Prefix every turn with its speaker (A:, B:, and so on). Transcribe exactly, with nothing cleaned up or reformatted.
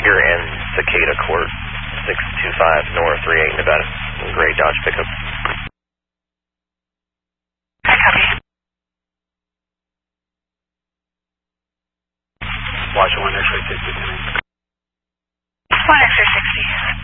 A: You're in Cicada Court, six two five North, three eight Nevada. Gray Dodge pickup.
B: I copy.
C: Watch one X-ray sixty.
B: One X-ray sixty.